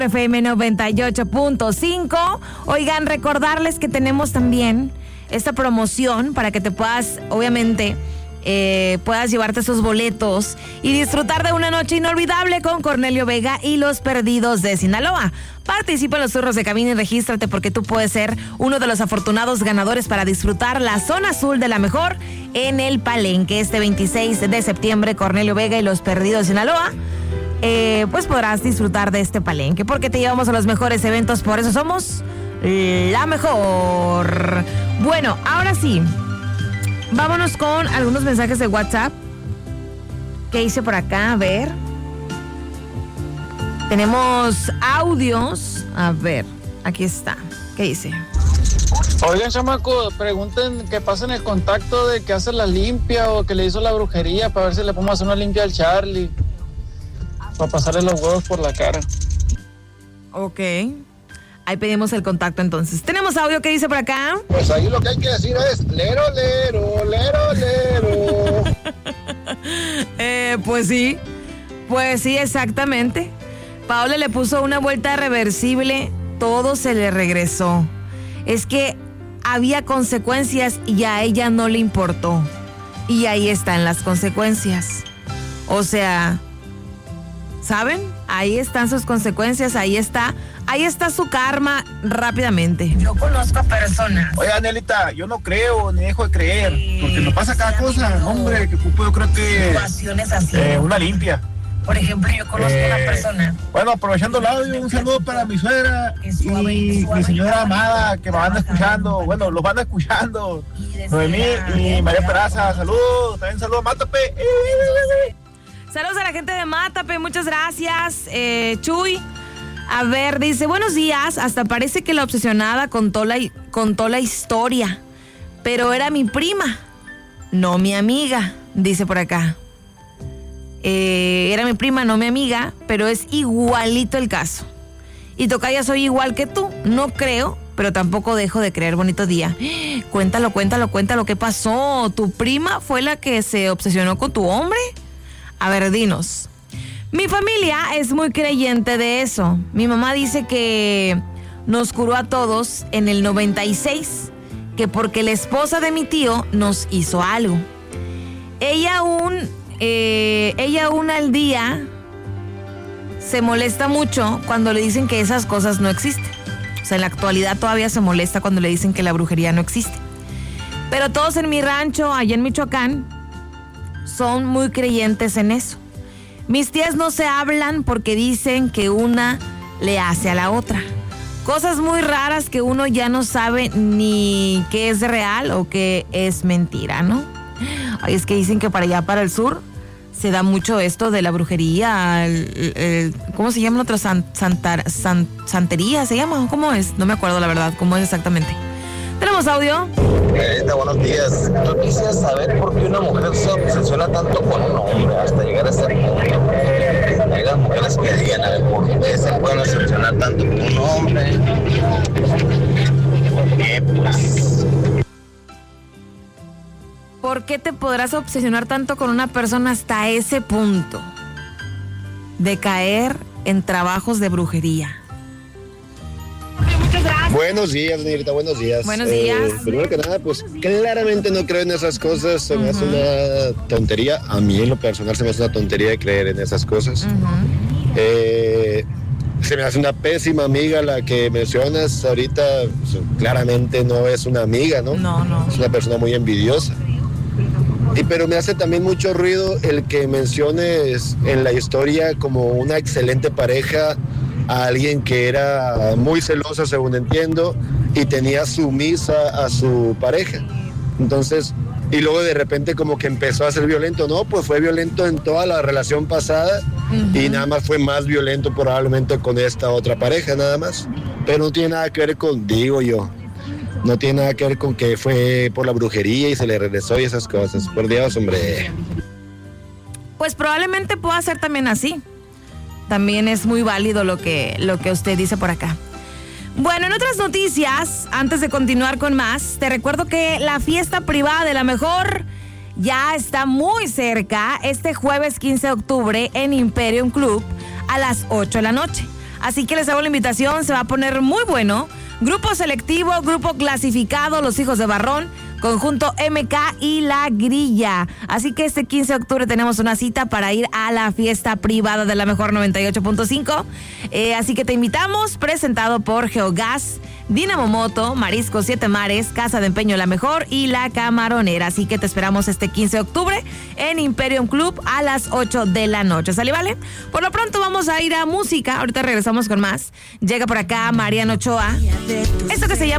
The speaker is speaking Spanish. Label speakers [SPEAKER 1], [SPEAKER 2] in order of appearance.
[SPEAKER 1] FM 98.5. Oigan, recordarles que tenemos también esta promoción para que te puedas, obviamente, puedas llevarte esos boletos y disfrutar de una noche inolvidable con Cornelio Vega y los Perdidos de Sinaloa. Participa en los turnos de cabina y regístrate porque tú puedes ser uno de los afortunados ganadores para disfrutar la zona azul de la mejor en el Palenque. Este 26 de septiembre, Cornelio Vega y los Perdidos de Sinaloa, pues podrás disfrutar de este Palenque porque te llevamos a los mejores eventos, por eso somos la mejor. Bueno, ahora sí, vámonos con algunos mensajes de WhatsApp. ¿Qué hice por acá? A ver. Tenemos audios. A ver, aquí está. ¿Qué dice?
[SPEAKER 2] Oigan, chamaco, pregunten que pasen el contacto de que hace la limpia o que le hizo la brujería para ver si le podemos hacer una limpia al Charlie. Para pasarle los huevos por la cara.
[SPEAKER 1] Ok. Ahí pedimos el contacto entonces. ¿Tenemos audio? ¿Qué dice por acá?
[SPEAKER 3] Pues ahí lo que hay que decir es lero, lero, lero, lero.
[SPEAKER 1] Pues sí, exactamente. Paola le puso una vuelta reversible, todo se le regresó. Es que había consecuencias y a ella no le importó. Y ahí están las consecuencias. O sea, ¿saben? Ahí están sus consecuencias, ahí está su karma rápidamente.
[SPEAKER 4] Yo conozco a personas.
[SPEAKER 3] Oye, Anelita, yo no creo, ni dejo de creer, porque me pasa cada cosa, hombre, que yo creo que
[SPEAKER 4] situaciones así.
[SPEAKER 3] Una limpia.
[SPEAKER 4] Por ejemplo, yo conozco a una persona.
[SPEAKER 3] Bueno, aprovechando el audio, un saludo para mi suegra y mi señora amada que me van escuchando. Bueno, los van escuchando. Noemí y María Peraza, saludos. También saludos a Mátape.
[SPEAKER 1] Saludos a la gente de Mátape, muchas gracias. Chuy, a ver, dice, buenos días, hasta parece que la obsesionada contó la historia, pero era mi prima, no mi amiga, dice por acá. Era mi prima, no mi amiga, pero es igualito el caso. Y tocaya, soy igual que tú, no creo, pero tampoco dejo de creer. Bonito día. Cuéntalo, ¿qué pasó? ¿Tu prima fue la que se obsesionó con tu hombre? A ver, dinos. Mi familia es muy creyente de eso. Mi mamá dice que nos curó a todos en el 96, que porque la esposa de mi tío nos hizo algo. Ella aún al día se molesta mucho cuando le dicen que esas cosas no existen. O sea, en la actualidad todavía se molesta cuando le dicen que la brujería no existe. Pero todos en mi rancho, allá en Michoacán, son muy creyentes en eso. Mis tías no se hablan porque dicen que una le hace a la otra. Cosas muy raras que uno ya no sabe ni qué es real o qué es mentira, ¿no? Ay, es que dicen que para allá, para el sur, se da mucho esto de la brujería. ¿Cómo se llama la otra? ¿Santería se llama? ¿Cómo es? No me acuerdo la verdad, cómo es exactamente. ¿Tenemos audio?
[SPEAKER 3] Buenos días. Yo quisiera saber por qué una mujer se obsesiona tanto con un hombre hasta llegar a ese punto. Hay las mujeres que digan, a ver, ¿por qué se pueden obsesionar tanto con un hombre? ¿Por qué? Pues...
[SPEAKER 1] ¿Por qué te podrás obsesionar tanto con una persona hasta ese punto de caer en trabajos de brujería?
[SPEAKER 5] Buenos días, Negrita, buenos días.
[SPEAKER 1] Buenos días.
[SPEAKER 5] Primero que nada, pues claramente no creo en esas cosas, se me hace una tontería. A mí en lo personal se me hace una tontería de creer en esas cosas. Se me hace una pésima amiga la que mencionas ahorita, pues, claramente no es una amiga, ¿no?
[SPEAKER 1] No.
[SPEAKER 5] Es una persona muy envidiosa. Pero me hace también mucho ruido el que menciones en la historia como una excelente pareja a alguien que era muy celosa, según entiendo, y tenía sumisa a su pareja. Entonces, y luego de repente como que empezó a ser violento. No, pues fue violento en toda la relación pasada y nada más fue más violento probablemente con esta otra pareja, nada más. Pero no tiene nada que ver con, digo yo, no tiene nada que ver con que fue por la brujería y se le regresó y esas cosas. Por Dios, hombre.
[SPEAKER 1] Pues probablemente pueda ser también así. También es muy válido lo que usted dice por acá. Bueno, en otras noticias, antes de continuar con más, te recuerdo que la fiesta privada de la mejor ya está muy cerca, este jueves 15 de octubre en Imperium Club a las 8 de la noche. Así que les hago la invitación, se va a poner muy bueno. Grupo selectivo, grupo clasificado, Los Hijos de Barrón, Conjunto MK y La Grilla. Así que este 15 de octubre tenemos una cita para ir a la fiesta privada de la Mejor 98.5. Así que te invitamos, presentado por Geogas, Dinamo Moto, Marisco 7 Mares, Casa de Empeño La Mejor y La Camaronera. Así que te esperamos este 15 de octubre en Imperium Club a las 8 de la noche. ¿Sale, vale? Por lo pronto vamos a ir a música. Ahorita regresamos con más. Llega por acá Mariano Ochoa. Esto que se llama